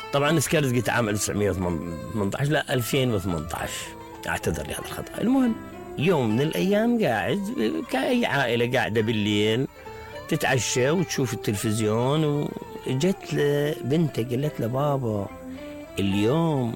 طبعا سكرت قلت عام 1918 لا 2018. اعتذر لهذا الخطأ. المهم يوم من الأيام قاعد كأي عائلة قاعدة بالليل تتعشى وتشوف التلفزيون، وجت بنته قالت له بابا اليوم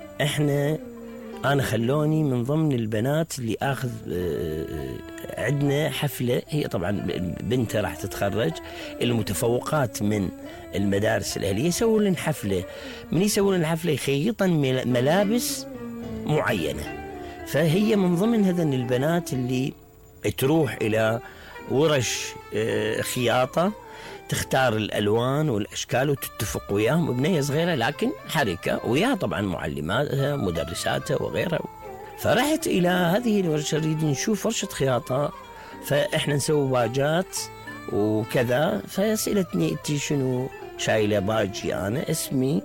أنا خلوني من ضمن البنات اللي آخذ عندنا حفلة. هي طبعا بنتها راح تتخرج، المتفوقات من المدارس الأهلية يسوون لنا حفلة. من يسوون لنا حفلة يخيطن ملابس معينة، فهي من ضمن هذن البنات اللي تروح إلى ورش خياطة تختار الألوان والأشكال وتتفق وياهم. بنية صغيرة لكن حركة، وياها طبعا معلماتها مدرساتها وغيرها. فرحت إلى هذه الورشة، نريد نشوف ورشة خياطة، فإحنا نسوي باجات وكذا. فسألتني أنت شنو شايلة باجي؟ أنا اسمي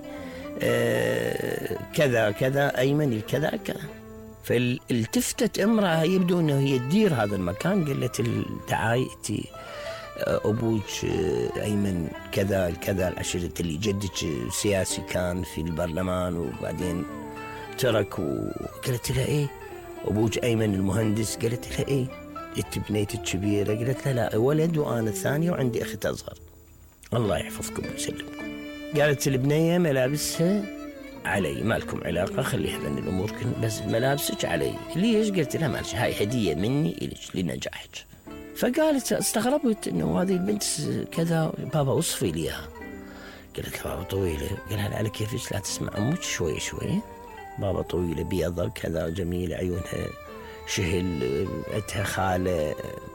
كذا كذا أيمن الكذا كذا. فالتفتت امرأة يبدو أنه هي تدير هذا المكان، قالت تعاي أبوك أيمن كذا الكذا العشرة اللي جدك سياسي كان في البرلمان وبعدين ترك. وقالت لها إيه أبوك أيمن المهندس؟ قالت لها إيه أنت بنيتك كبيرة؟ قالت لها لا ولد وأنا الثانية وعندي أخت أصغر. الله يحفظكم ويسلمكم. قالت البنية ملابسها علي، ما لكم علاقة، خلي هذن الأمور بس ملابسك علي. ليش؟ قلت لها مالش، هاي هدية مني إليك لنجاحك. فقالت استغربت إنه هذه البنت كذا، بابا وصفي لي إياها. قالت له بابا طويلة. قالها على كيفك لا تسمع أمك شوي شوي. بابا طويلة بيضة كذا جميلة، عيونها شهل، عندها خالة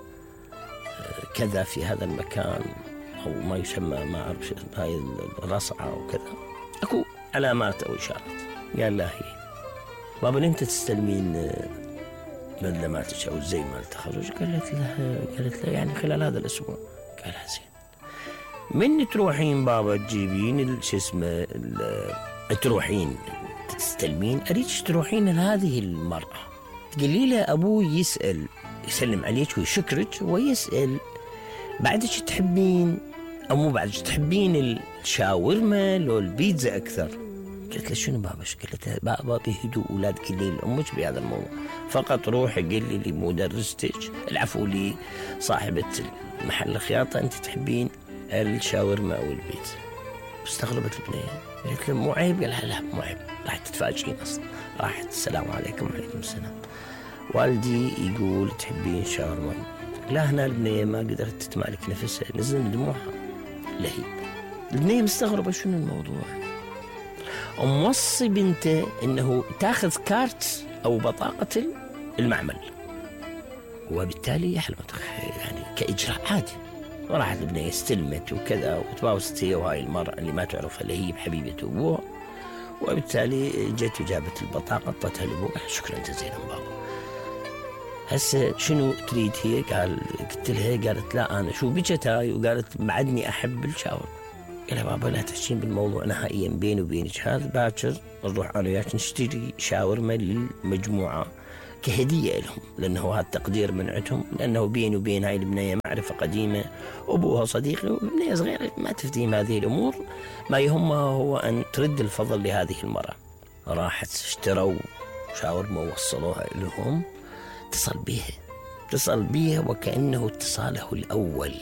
كذا في هذا المكان أو ما يسمى ما أعرف هاي الرصعة وكذا، أكو علامات أو إشارات. قال لا هي بابا أنت تستلمين ملزماتك أو زي مال التخرج؟ قالت له يعني خلال هذا الأسبوع. قالها زين. من تروحين بابا تجيبين شو اسمه تروحين تستلمين؟ أريدش تروحين لهذه المرأة تقولي له أبوي يسلم عليك ويشكرك ويسأل بعدك تحبين أو مو بعدك تحبين الشاورما لو البيتزا أكثر. قلت له شنو بابا؟ قلت له بابا بهدوء ولا تقولي لأمك بهذا الموضوع، فقط روحي قولي لي مدرستك العفو لي صاحبة محل الخياطة أنت تحبين الشاورما أو البيتزا. استغربت البنية. قلت له مو عيب؟ قال لا مو عيب، راح تتفاجئين أصلا. راحت السلام عليكم. وعليكم السلام. والدي يقول تحبين شاورما. لا هنا البنية ما قدرت تتمالك نفسها، نزل دموعها لهيب. البنية مستغربة شنو الموضوع. موصي بنته انه تاخذ كارت او بطاقة المعمل، وبالتالي يحلمت يعني كاجراء عادي. وراحت البنية استلمت وكذا وتواوست هي وهاي المرأة اللي ما تعرفها اللي هي بحبيبة ابوها، وبالتالي جت وجابت البطاقة اعطتها لابوها. شكرا جزيلا بابا. هسه شنو تريد هي؟ قلت لها قالت لا انا شو بجت هاي، وقالت بعدني احب الشاور. قال لها بابا لا تحكين بالموضوع نهائيا بيني وبينك، هذا باكر نروح انا وياك نشتري شاورما للمجموعه كهديه لهم، لانه هذا تقدير من عندهم، لانه بيني وبين هاي البنيه معرفه قديمه، ابوها صديقي وبنيه صغيره ما تفتهم هذه الامور، ما يهمها هو ان ترد الفضل لهذه المراه. راحت اشتروا شاورما ووصلوها لهم. اتصل بيها وكأنه اتصاله الأول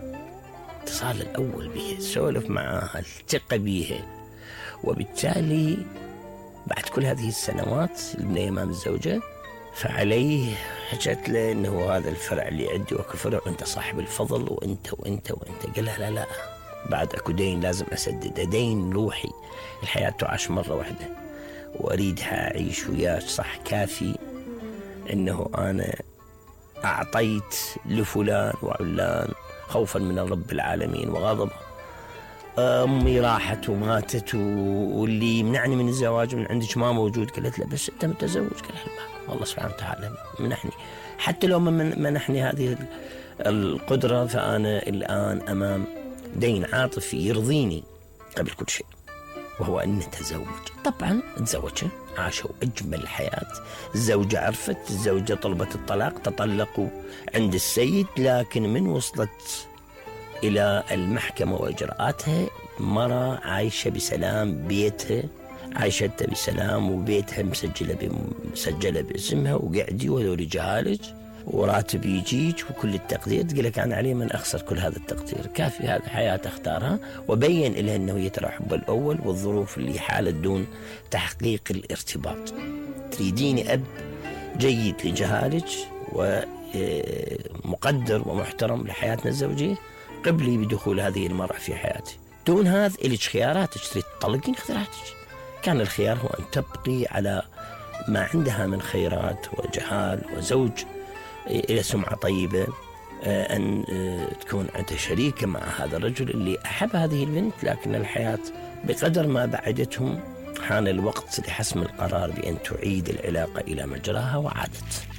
بيها، سولف معها، التقى بيها. وبالتالي بعد كل هذه السنوات البنية ما متزوجة، فعليه حكت له انه هذا الفرع اللي عندي وكفرع وانت صاحب الفضل وانت وانت وانت. قال لها لا بعد اكو دين لازم اسدده، دين روحي، الحياة تعاش مرة واحدة واريدها اعيش وياك صح كافي انه انا اعطيت لفلان وعلان خوفا من الرب العالمين وغضبه. امي راحت وماتت واللي يمنعني من الزواج من عندك ما موجود. قالت له بس انت متزوج؟ قال لها الله سبحانه وتعالى منحني، حتى لو منحني هذه القدرة فانا الان امام دين عاطفي يرضيني قبل كل شيء، وهو ان نتزوج. طبعا تزوجوا، عاشوا أجمل حياة. الزوجة عرفت، الزوجة طلبت الطلاق، تطلقوا عند السيد، لكن من وصلت إلى المحكمة وإجراءاتها. مرة عايشة بسلام بيتها، عايشتها بسلام وبيتها مسجلة باسمها، وقعدي وهذول يعالج وراتب يجيج وكل التقدير. تقول لك أنا علي من أخسر كل هذا التقدير، كافي هذه حياة أختارها. وبين لها أنه هي ترى حب الأول والظروف اللي حالت دون تحقيق الارتباط. تريديني أب جيد لجهالك ومقدر ومحترم لحياتنا الزوجية، قبلي بدخول هذه المرأة في حياتي. دون هذا إليك خياراتك، تريد تطلقين خياراتك. كان الخيار هو أن تبقي على ما عندها من خيرات وجهال وزوج إلى سمعة طيبة، أن تكون عندها شريكة مع هذا الرجل اللي أحب هذه البنت. لكن الحياة بقدر ما بعدتهم حان الوقت لحسم القرار بأن تعيد العلاقة إلى مجراها، وعادت.